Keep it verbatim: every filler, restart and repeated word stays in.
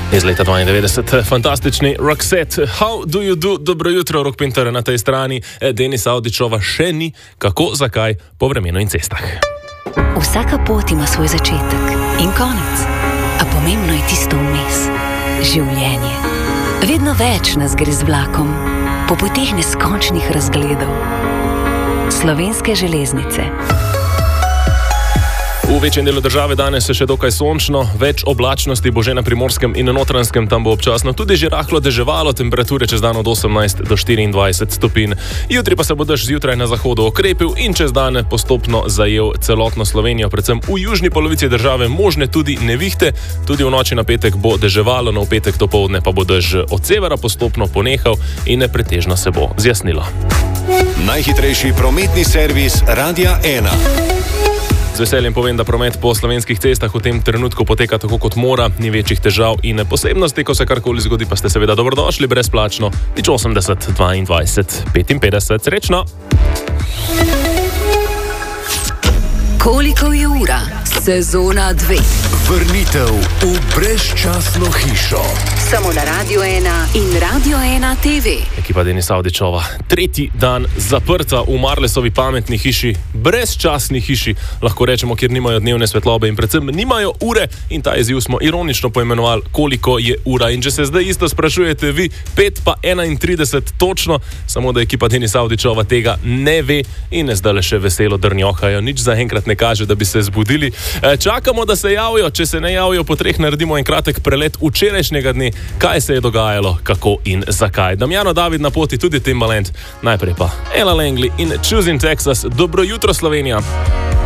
Iz leta dvaindevetdeset, fantastični Roxette. How do you do? Dobro jutro, Rok Pinter na tej strani. Denis Avdićova še ni. Kako, zakaj, po vremenu in cestah. Vsaka pot ima svoj začetek in konec. A pomembno je tisto vmes. Življenje. Vedno več nas gre z vlakom. Po poteh neskončnih razgledov. Slovenske železnice. V večjem delu države danes je še dokaj sončno, več oblačnosti bo že na Primorskem in na Notranjskem, tam bo občasno tudi že rahlo deževalo, temperature čez dan od osemnajst do štiriindvajset stopinj. Jutri pa se bo dež zjutraj na zahodu okrepil in čez dan postopno zajel celotno Slovenijo, predvsem v južni polovici države možne tudi nevihte, tudi v noči na petek bo deževalo, no v petek dopoldne pa bo dež od severa postopno ponehal in pretežno se bo zjasnilo. Najhitrejši prometni servis Radia ena. Z veseljem povem, da promet po slovenskih cestah v tem trenutku poteka tako kot mora, ni večjih težav in posebnosti, ko se karkoli zgodi, pa ste seveda dobrodošli brezplačno. Nič osemdeset, dvaindvajset, petinpetdeset. Srečno! Koliko je ura? Sezona dve. Vrnitev v brezčasno hišo. Samo na Radio ena in Radio ena te ve. Ekipa Denis Avdićova. Tretji dan zaprta v Marlesovi pametni hiši, brezčasni hiši, lahko rečemo, kjer nimajo dnevne svetlobe in predvsem nimajo ure, in ta izziv smo ironično poimenovali, koliko je ura. In če se zdaj isto sprašujete vi, pet pa enaintrideset točno, samo da ekipa Denis Avdićova tega ne ve in ne zdaj le še veselo drnjohajo. Nič zaenkrat ne kaže, da bi se zbudili. E, čakamo, da se javijo, če se ne javijo, po treh naredimo en kratek prelet včerajšnjega dne, kaj se je dogajalo, kako in zakaj. Damjano David na poti, tudi Timbaland. Najprej pa Ella Langley in Choosing Texas. Dobro jutro, Slovenija.